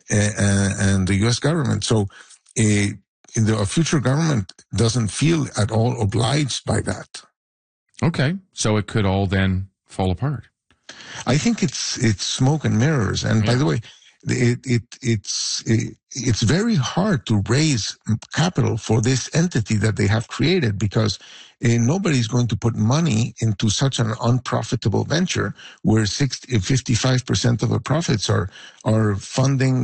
and the U.S. government. So a future government doesn't feel at all obliged by that. Okay, so it could all then fall apart. I think it's smoke and mirrors. And by the way, it's very hard to raise capital for this entity that they have created, because nobody's going to put money into such an unprofitable venture where 55% of the profits are funding